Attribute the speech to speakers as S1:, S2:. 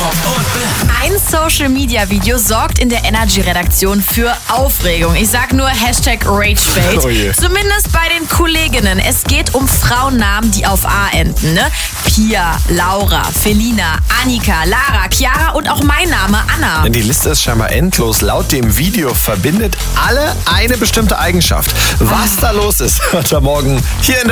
S1: Ein Social-Media-Video sorgt in der Energy-Redaktion für Aufregung. Ich sag nur #RageBait.
S2: Oh je.
S1: Zumindest bei den Kolleginnen. Es geht um Frauennamen, die auf A enden. Ne? Pia, Laura, Felina, Annika, Lara, Chiara und auch mein Name Anna.
S2: Die Liste ist scheinbar endlos. Laut dem Video verbindet alle eine bestimmte Eigenschaft. Was da los ist, hört ihr morgen hier in der